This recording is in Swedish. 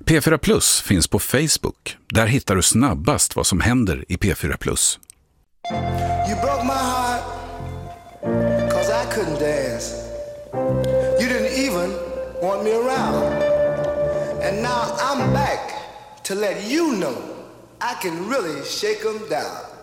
P4 Plus finns på Facebook. Där hittar du snabbast vad som händer i P4 Plus. You broke my heart 'cause I couldn't dance. You didn't even want me around. And now I'm back to let you know I can really shake 'em down.